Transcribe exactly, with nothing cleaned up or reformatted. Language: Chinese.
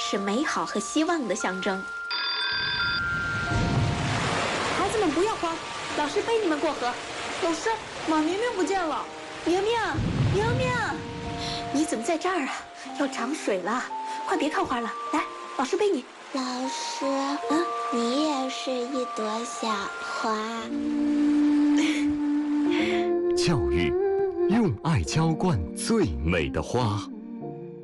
是美好和希望的象征。孩子们不要慌，老师背你们过河。 老师，马明明不见了。 明明，明明，你怎么在这儿啊？要涨水了，快别看花了，来，老师背你。 老师，嗯，你也是一朵小花。 教育，用爱浇灌最美的花。